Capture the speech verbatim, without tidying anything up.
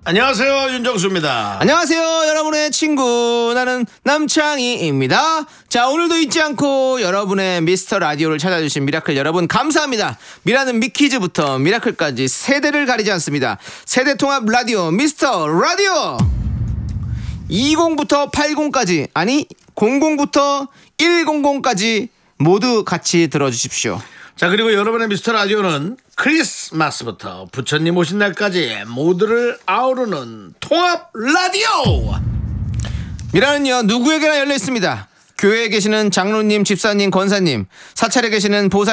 안녕하세요, 윤정수입니다. 안녕하세요, 여러분의 친구 나는 남창희입니다. 자, 오늘도 잊지 않고 여러분의 미스터 라디오를 찾아주신 미라클 여러분 감사합니다. 미라는 미키즈부터 미라클까지 세대를 가리지 않습니다. 세대 통합 라디오 미스터 라디오. 이십부터 팔십까지, 아니 공공부터 백까지 모두 같이 들어주십시오. 자, 그리고 여러분의 미스터 라디오는 크리스마스부터 부처님 오신 날까지 모두를 아우르는 통합 라디오. 미라는요, 누구에게나 열려 있습니다. 교회에 계시는 장로님, 집사님, 권사님, 사찰에 계시는 보살